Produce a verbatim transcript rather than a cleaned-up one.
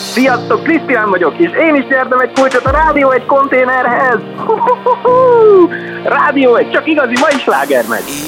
Sziasztok, Krisztián vagyok, és én is nyertem egy kulcsot a Rádió egy konténerhez. Rádió egy, csak igazi mai slágermegy.